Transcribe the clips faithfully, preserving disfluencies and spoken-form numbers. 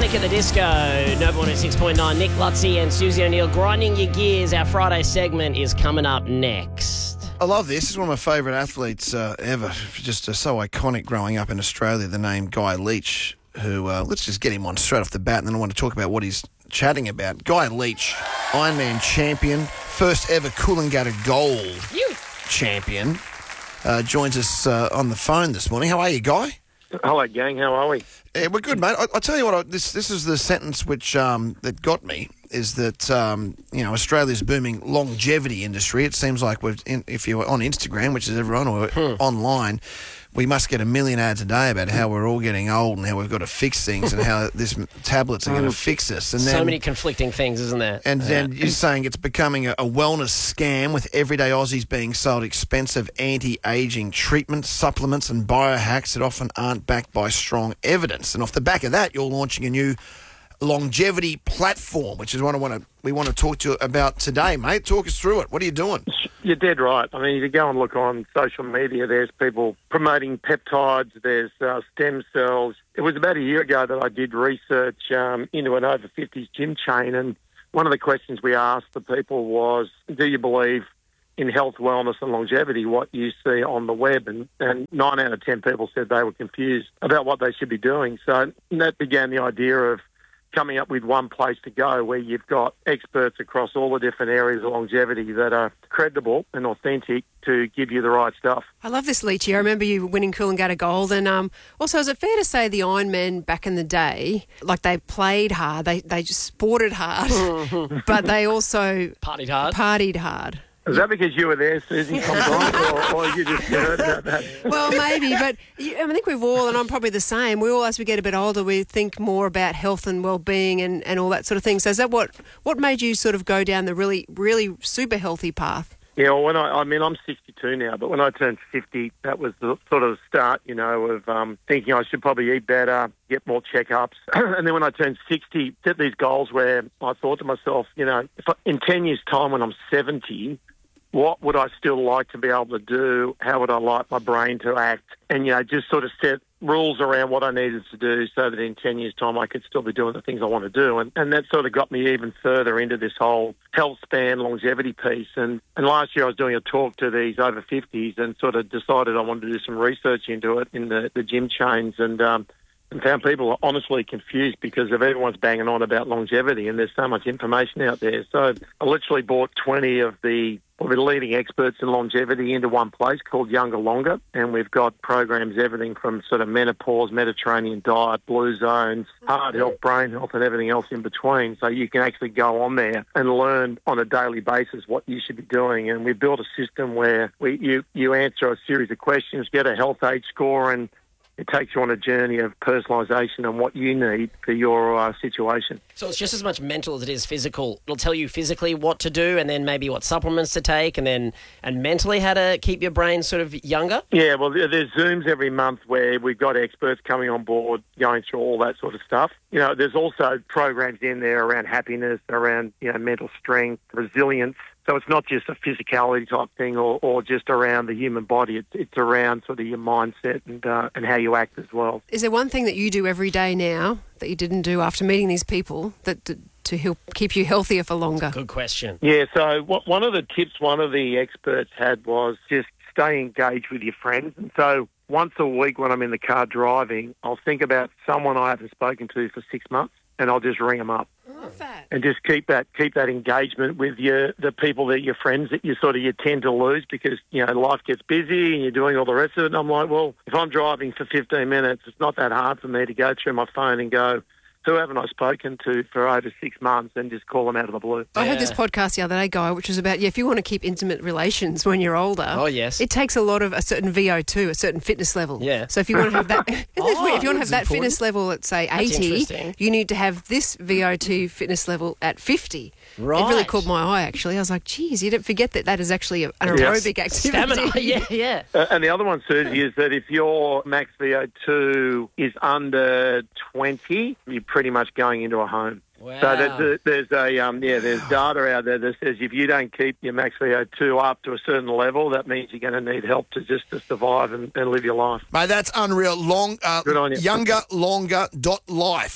Panic at the Disco, Nova one oh six point nine. Nick Lutzi and Susie O'Neill grinding your gears. Our Friday segment is coming up next. I love this. This is one of my favourite athletes uh, ever. Just uh, so iconic growing up in Australia, the name Guy Leach, who, uh, let's just get him on straight off the bat, and then I want to talk about what he's chatting about. Guy Leach, Ironman champion, first ever Coolangatta Gold You. champion, uh, joins us uh, on the phone this morning. How are you, Guy? Hello, gang. How are we? Yeah, we're good, mate. I, I'll tell you what, I, this this is the sentence which um, that got me, is that, um, you know, Australia's booming longevity industry. It seems like we've, in, if you're on Instagram, which is everyone, or Hmm. online, we must get a million ads a day about how we're all getting old and how we've got to fix things and how this tablets are going to fix us. And So then, many conflicting things, isn't there? And then you're saying it's becoming a, a wellness scam with everyday Aussies being sold expensive anti-aging treatments, supplements and biohacks that often aren't backed by strong evidence. And off the back of that, you're launching a new longevity platform, which is what I want to we want to talk to you about today, mate. Talk us through it. What are you doing? You're dead right. I mean, you go and look on social media, there's people promoting peptides, there's uh, stem cells. It was about a year ago that I did research um, into an over fifties gym chain, and one of the questions we asked the people was, do you believe in health, wellness and longevity, what you see on the web? And, and nine out of ten people said they were confused about what they should be doing. So that began the idea of coming up with one place to go where you've got experts across all the different areas of longevity that are credible and authentic to give you the right stuff. I love this, Leachy. I remember you winning Coolangatta Gold. And um, also, is it fair to say the Ironmen back in the day, like they played hard, they, they just sported hard, but they also Partied hard. partied hard? Is that because you were there, Susie, sometimes, or, or you just heard about that? Well, maybe, but you, I think we've all, and I'm probably the same, we all, as we get a bit older, we think more about health and well-being and, and all that sort of thing. So is that what, what made you sort of go down the really, really super healthy path? Yeah, well, when I, I mean, I'm sixty-two now, but when I turned fifty, that was the sort of start, you know, of um, thinking I should probably eat better, get more checkups. And then when I turned sixty, set these goals where I thought to myself, you know, if I, in ten years' time when I'm seventy, what would I still like to be able to do? How would I like my brain to act? And, you know, just sort of set rules around what I needed to do so that in ten years' time I could still be doing the things I want to do. And, and that sort of got me even further into this whole health span longevity piece. And, and last year I was doing a talk to these over fifties and sort of decided I wanted to do some research into it in the, the gym chains, and um, and found people are honestly confused because of everyone's banging on about longevity and there's so much information out there. So I literally brought twenty of the We're leading experts in longevity into one place called Younger Longer, and we've got programs, everything from sort of menopause, Mediterranean diet, blue zones, heart health, brain health, and everything else in between. So you can actually go on there and learn on a daily basis what you should be doing. And we built a system where we, you, you answer a series of questions, get a health age score, and it takes you on a journey of personalisation and what you need for your uh, situation. So it's just as much mental as it is physical. It'll tell you physically what to do and then maybe what supplements to take and then and mentally how to keep your brain sort of younger? Yeah, well, there's Zooms every month where we've got experts coming on board going through all that sort of stuff. You know, there's also programs in there around happiness, around, you know, mental strength, resilience. So it's not just a physicality type thing or, or just around the human body. It's, it's around sort of your mindset and uh, and how you act as well. Is there one thing that you do every day now that you didn't do after meeting these people that to, to help keep you healthier for longer? Good question. Yeah, so what, one of the tips one of the experts had was just stay engaged with your friends. And so once a week when I'm in the car driving, I'll think about someone I haven't spoken to for six months and I'll just ring them up. Love that. And just keep that keep that engagement with your the people that your friends that you sort of you tend to lose because, you know, life gets busy and you're doing all the rest of it. And I'm like, well, if I'm driving for fifteen minutes, it's not that hard for me to go through my phone and go, who haven't I spoken to for over six months and just call them out of the blue. I heard this podcast the other day, Guy, which was about, yeah, if you want to keep intimate relations when you're older, Oh, yes. it takes a lot of a certain V O two, a certain fitness level. Yeah. So if you want to have that, isn't it Oh, weird? If you want to that's have that important. fitness level at, say, That's eighty, interesting. you need to have this V O two fitness level at fifty. Right. It really caught my eye, actually. I was like, geez, you don't forget that that is actually a- an Yes. aerobic activity. Stamina, yeah, yeah. Uh, and the other one, Susie, is that if your max V O two is under twenty, you're pretty much going into a home. Wow. So there's a, there's a um, yeah, there's data out there that says if you don't keep your max V O two up to a certain level, that means you're going to need help to just to survive and, and live your life. Mate, that's unreal. Long, uh, Good on you. younger longer dot life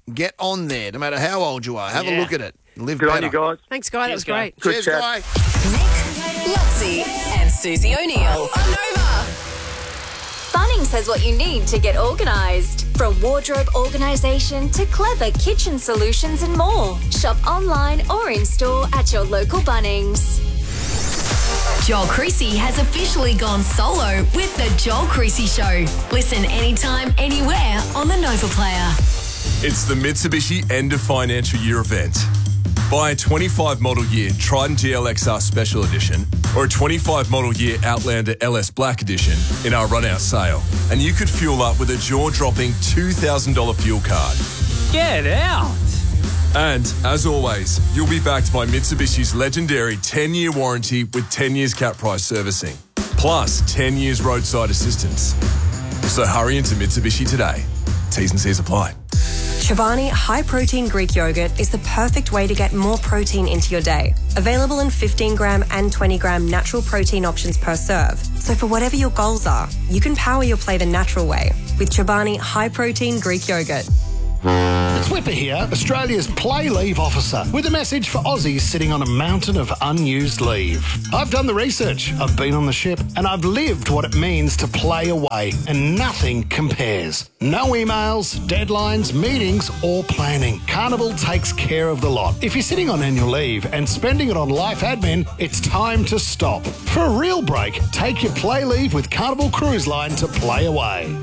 Get on there, no matter how old you are. Have Yeah. a look at it. Live Good better. on you guys. Thanks, Guy. That Cheers, was Guy. great. Good Cheers, chat. Guy. Nick, Lutzi, and Susie O'Neill on Nova. Bunnings has what you need to get organised. From wardrobe organisation to clever kitchen solutions and more. Shop online or in store at your local Bunnings. Joel Creasy has officially gone solo with The Joel Creasy Show. Listen anytime, anywhere on the Nova Player. It's the Mitsubishi end of financial year event. Buy a twenty-five model year Triton G L X R Special Edition or a twenty-five model year Outlander L S Black Edition in our run-out sale, and you could fuel up with a jaw-dropping two thousand dollars fuel card. Get out! And, as always, you'll be backed by Mitsubishi's legendary ten-year warranty with ten years cap price servicing, plus ten years roadside assistance. So hurry into Mitsubishi today. T's and C's apply. Chobani High Protein Greek Yogurt is the perfect way to get more protein into your day. Available in fifteen gram and twenty gram natural protein options per serve. So for whatever your goals are, you can power your play the natural way with Chobani High Protein Greek Yogurt. It's Whipper here, Australia's play leave officer, with a message for Aussies sitting on a mountain of unused leave. I've done the research, I've been on the ship, and I've lived what it means to play away, and nothing compares. No emails, deadlines, meetings, or planning. Carnival takes care of the lot. If you're sitting on annual leave and spending it on life admin, it's time to stop. For a real break, take your play leave with Carnival Cruise Line to play away.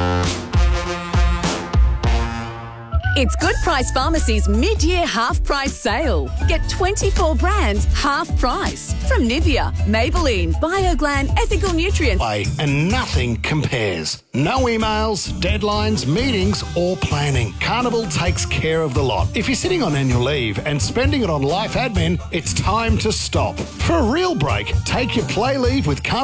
It's Good Price Pharmacy's mid-year half-price sale. Get twenty-four brands half price. From Nivea, Maybelline, BioGlan, Ethical Nutrients. Play, and nothing compares. No emails, deadlines, meetings, or planning. Carnival takes care of the lot. If you're sitting on annual leave and spending it on life admin, it's time to stop. For a real break, take your play leave with Carnival.